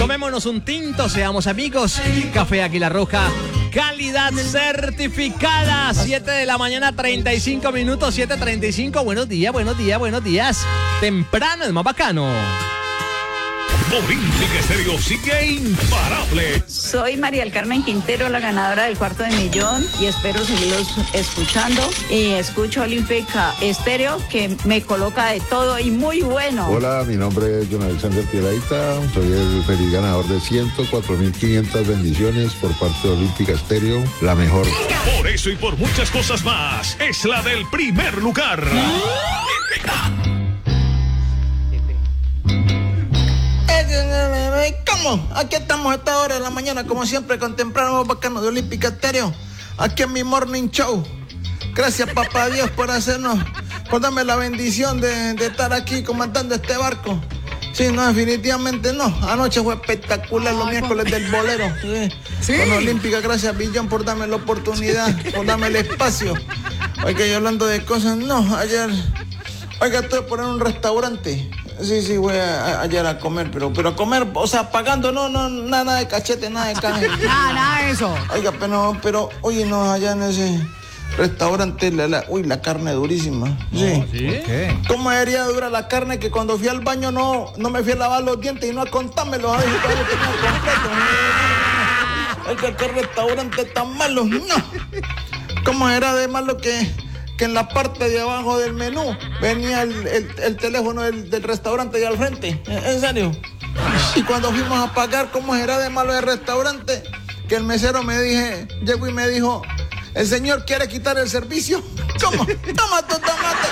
Tomémonos un tinto, seamos amigos. Café Águila Roja, calidad certificada. 7 de la mañana, 35 minutos, 7:35. Buenos días, buenos días, buenos días. Temprano es más bacano. Olímpica Estéreo sigue imparable. Soy María del Carmen Quintero, la ganadora del $250,000 y espero seguirlos escuchando. Y escucho Olímpica Estéreo, que me coloca de todo y muy bueno. Hola, mi nombre es John Alexander Piedrahita, soy el feliz ganador de 104.500 bendiciones por parte de Olímpica Estéreo, la mejor. Por eso y por muchas cosas más, es la del primer lugar. ¿Cómo? Aquí estamos a esta hora de la mañana, como siempre, con temprano bacano de Olímpica Estéreo, aquí en mi morning show. Gracias, papá Dios, por darme la bendición de estar aquí comandando este barco. Sí, no, definitivamente no. Anoche fue espectacular, los miércoles del bolero. Sí. Con Olímpica, gracias, Billón, por darme la oportunidad, por darme el espacio. Oiga, y hablando de cosas, no, ayer, oiga, estoy por un restaurante. Sí, voy ayer a comer, pero a comer, o sea, pagando, no, nada de cachete, nada de carne. Nada de eso. Oiga, pero, oye, no, allá en ese restaurante, la carne durísima. Sí. ¿Sí? ¿Por qué? ¿Cómo sería dura la carne que cuando fui al baño no me fui a lavar los dientes y no a contármelo? Oiga, qué restaurante tan malo, no. ¿Cómo era de malo que en la parte de abajo del menú venía el teléfono del restaurante de al frente? ¿En serio? Y cuando fuimos a pagar, ¿cómo era de malo el restaurante? Que el mesero llegó y me dijo, ¿el señor quiere quitar el servicio? ¿Cómo? Toma tu tomate.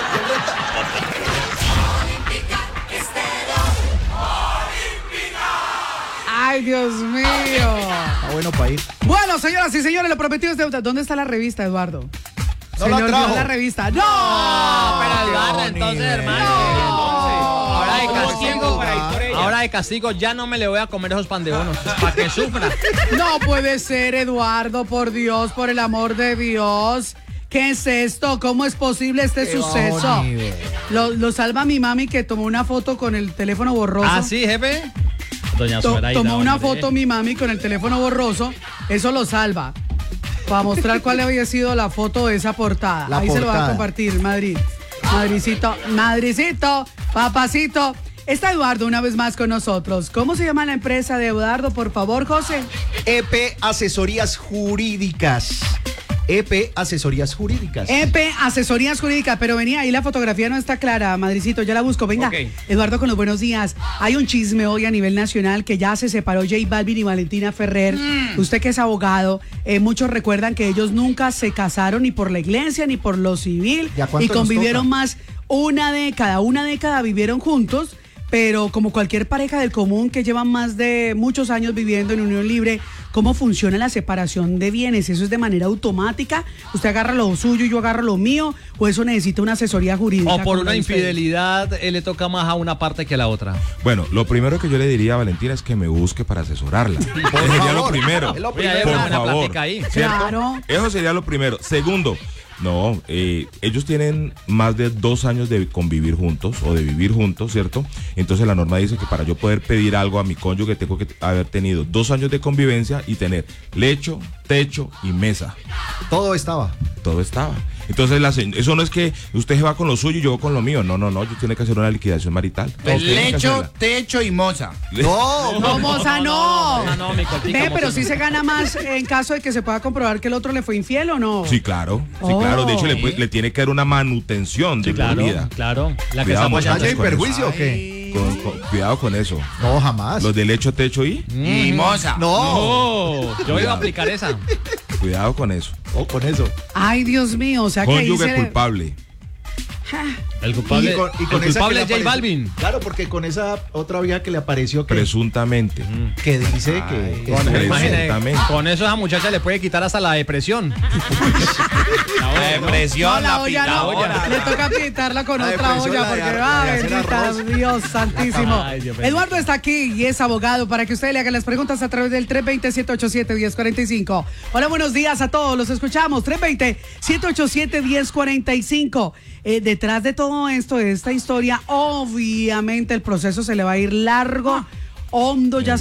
Ay, Dios mío. Está bueno para ir. Bueno, señoras y señores, lo prometido es deuda. ¿Dónde está la revista, Eduardo? No la trajo. La revista. ¡No! Pero Eduardo, entonces, hermano. Ahora de castigo ya no me le voy a comer esos pan de bonos, para que sufra. No puede ser, Eduardo, por Dios, por el amor de Dios. ¿Qué es esto? ¿Cómo es posible este suceso? Lo salva mi mami, que tomó una foto con el teléfono borroso. ¿Ah, sí, jefe? Doña Zoraida, tomó una foto mi mami con el teléfono borroso. Eso lo salva. Para mostrar cuál había sido la foto de esa portada. Ahí se lo va a compartir, Madricito, papacito. Está Eduardo una vez más con nosotros. ¿Cómo se llama la empresa de Eduardo, por favor, José? EP Asesorías Jurídicas. EP Asesorías Jurídicas. EP Asesorías Jurídicas, pero venía ahí, la fotografía no está clara, Madricito, ya la busco. Venga, okay. Eduardo, con los buenos días. Hay un chisme hoy a nivel nacional que ya se separó J Balvin y Valentina Ferrer. Usted que es abogado, muchos recuerdan que ellos nunca se casaron ni por la iglesia ni por lo civil y convivieron más una década vivieron juntos. Pero como cualquier pareja del común que llevan más de muchos años viviendo en unión libre, ¿cómo funciona la separación de bienes? ¿Eso es de manera automática? ¿Usted agarra lo suyo y yo agarro lo mío? ¿O eso necesita una asesoría jurídica? ¿O por una infidelidad él le toca más a una parte que a la otra? Bueno, lo primero que yo le diría a Valentina es que me busque para asesorarla. Eso sería lo primero. Por favor. Claro. Eso sería lo primero. Segundo, no, ellos tienen más de 2 años de convivir juntos o de vivir juntos, ¿cierto? Entonces la norma dice que para yo poder pedir algo a mi cónyuge tengo que haber tenido 2 años de convivencia y tener lecho, techo y mesa. Todo estaba. Entonces eso no es que usted se va con lo suyo y yo con lo mío. No, yo tiene que hacer una liquidación marital. Lecho, techo y moza. No, moza no. Mi cortica, pero sí se gana más en caso de que se pueda comprobar que el otro le fue infiel o no. Sí, claro. De hecho, le tiene que dar una manutención de por vida. Claro. La que estamos ¿Hay perjuicio o qué? Cuidado con eso. No, jamás. Los de lecho, techo y moza. No. Yo iba a aplicar esa. Cuidado con eso. Con eso. Ay, Dios mío, o sea que cónyuge culpable. El culpable, y con el culpable es J Balvin. Claro, porque con esa otra vieja que le apareció que presuntamente. Que dice que presuntamente. Con eso a esa muchacha le puede quitar hasta la depresión. La depresión, la olla. Le toca pintarla con otra olla porque bendita Dios santísimo. Ay, Dios, Eduardo está aquí y es abogado para que usted le haga las preguntas a través del 320-787-1045. Hola, buenos días a todos, los escuchamos. 320-787-1045. Detrás de todo esto, de esta historia, obviamente el proceso se le va a ir largo, hondo, ya